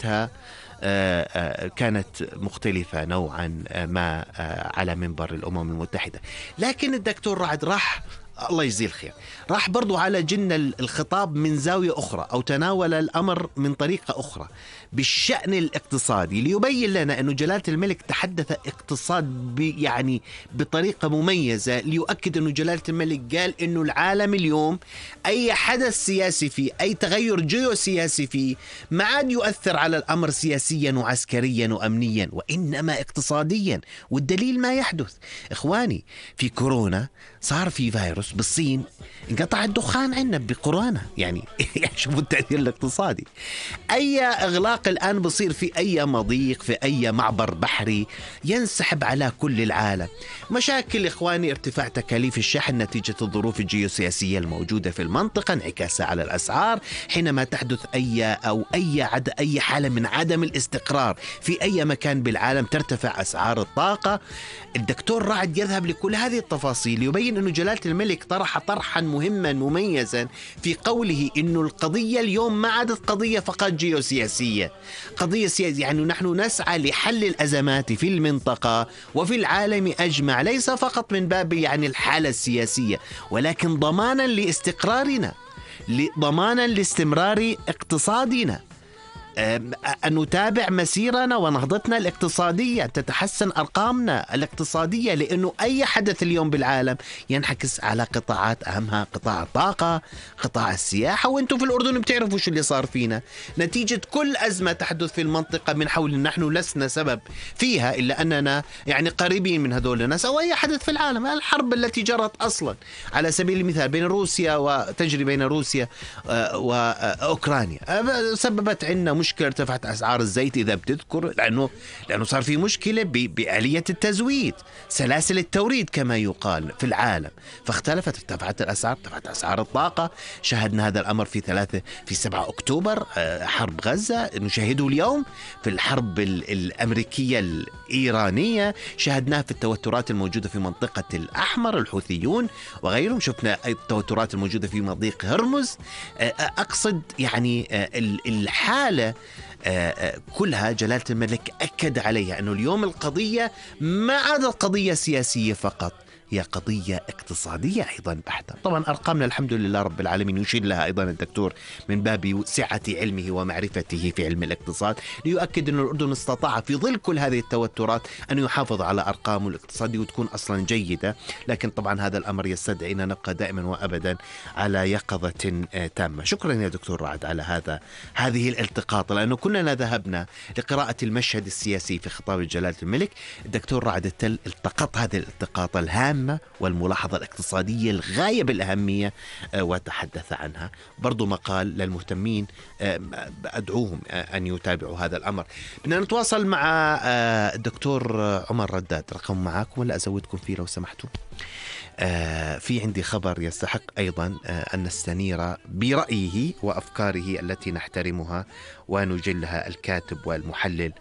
وقتها كانت مختلفة نوعا ما على منبر الأمم المتحدة. لكن الدكتور رعد راح، الله يجزيه الخير، راح برضو على جن الخطاب من زاوية أخرى، أو تناول الأمر من طريقة أخرى بالشأن الاقتصادي، ليبين لنا أنه جلالة الملك تحدث اقتصاد يعني بطريقة مميزة، ليؤكد أنه جلالة الملك قال أنه العالم اليوم أي حدث سياسي فيه، أي تغير جيوسياسي فيه، ما عاد يؤثر على الأمر سياسيا وعسكريا وأمنيا، وإنما اقتصاديا. والدليل ما يحدث إخواني، في كورونا صار في فيروس بالصين، انقطع الدخان عندنا بكورونا، يعني شوفوا التأثير الاقتصادي. أي إغلاق الآن بصير في أي مضيق، في أي معبر بحري، ينسحب على كل العالم. مشاكل إخواني، ارتفاع تكاليف الشحن نتيجة الظروف الجيوسياسية الموجودة في المنطقة، انعكاسها على الأسعار حينما تحدث أي حالة من عدم الاستقرار في أي مكان بالعالم، ترتفع أسعار الطاقة. الدكتور رعد يذهب لكل هذه التفاصيل، يبين أن جلالة الملك طرح طرحا مهما مميزا في قوله أن القضية اليوم ما عادت قضية فقط جيوسياسية، قضية سياسية، يعني نحن نسعى لحل الأزمات في المنطقة وفي العالم أجمع، ليس فقط من باب يعني الحالة السياسية، ولكن ضمانا لاستقرارنا، ضمانا لاستمرار اقتصادنا، أن نتابع مسيرنا ونهضتنا الاقتصادية، تتحسن أرقامنا الاقتصادية، لأنه أي حدث اليوم بالعالم ينعكس على قطاعات أهمها قطاع الطاقة، قطاع السياحة. وأنتم في الأردن بتعرفوا شو اللي صار فينا نتيجة كل أزمة تحدث في المنطقة من حول، نحن لسنا سبب فيها إلا أننا يعني قريبين من هذول الناس، أو أي حدث في العالم. الحرب التي جرت أصلا على سبيل المثال بين روسيا وتجري بين روسيا وأوكرانيا سببت عندنا مشكلة، ارتفعت أسعار الزيت إذا بتذكر، لأنه صار في مشكلة بآلية التزويد، سلاسل التوريد كما يقال في العالم، فاختلفت، ارتفعت الأسعار، ارتفعت أسعار الطاقة. شاهدنا هذا الأمر في 7 أكتوبر، حرب غزة، نشاهده اليوم في الحرب الأمريكية الإيرانية، شاهدناه في التوترات الموجودة في منطقة الأحمر، الحوثيون وغيرهم، شفنا التوترات الموجودة في مضيق هرمز. أقصد يعني الحالة كلها جلالة الملك أكد عليها أنه اليوم القضية ما عادت قضية سياسية فقط، هي قضية اقتصادية أيضا بحتة. طبعا أرقامنا الحمد لله رب العالمين يشير لها أيضا الدكتور من باب سعة علمه ومعرفته في علم الاقتصاد، ليؤكد أن الأردن استطاع في ظل كل هذه التوترات أن يحافظ على أرقامه الاقتصادية وتكون أصلا جيدة. لكن طبعا هذا الأمر يستدعي أن نبقى دائما وأبدا على يقظة تامة. شكرا يا دكتور رعد على هذه الالتقاط، لأنه كلنا ذهبنا لقراءة المشهد السياسي في خطاب جلالة الملك. الدكتور رعد التقط هذه الالتقاط الهامة والملاحظة الاقتصادية الغاية بالأهمية وتحدث عنها. برضو مقال للمهتمين، أدعوهم أن يتابعوا هذا الأمر. بدنا نتواصل مع الدكتور عمر رداد، رقم معاكم ولا أزودكم فيه لو سمحتوا؟ في عندي خبر يستحق أيضا أن نستنير برأيه وأفكاره التي نحترمها ونجلها، الكاتب والمحلل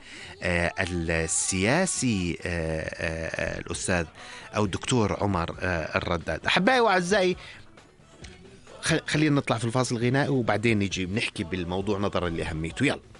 السياسي الأستاذ أو الدكتور عمر الرداد. أحبائي وأعزائي، خلينا نطلع في الفاصل الغنائي وبعدين نجي بنحكي بالموضوع نظرا لأهميته. يلا.